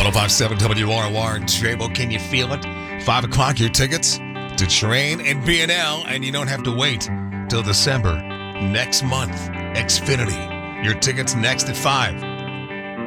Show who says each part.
Speaker 1: 1057 WROR and Trable, can you feel it? 5 o'clock, your tickets to Train and B&L, and you don't have to wait till December next month. Xfinity, your tickets next at 5.